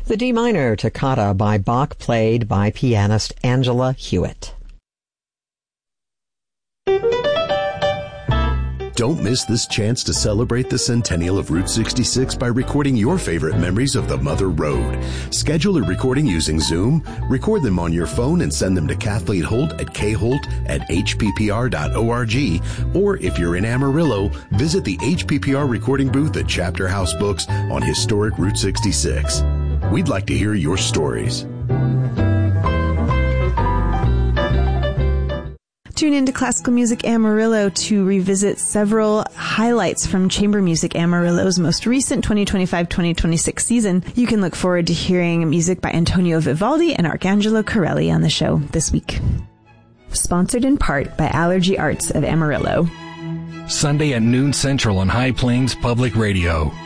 The D minor toccata by Bach, played by pianist Angela Hewitt. Don't miss this chance to celebrate the centennial of Route 66 by recording your favorite memories of the Mother Road. Schedule a recording using Zoom, record them on your phone and send them to Kathleen Holt at kholt@hppr.org, or if you're in Amarillo, visit the HPPR recording booth at Chapter House Books on historic Route 66. We'd like to hear your stories. Tune into Classical Music Amarillo to revisit several highlights from Chamber Music Amarillo's most recent 2025-2026 season. You can look forward to hearing music by Antonio Vivaldi and Arcangelo Corelli on the show this week. Sponsored in part by Allergy Arts of Amarillo. Sunday at noon Central on High Plains Public Radio.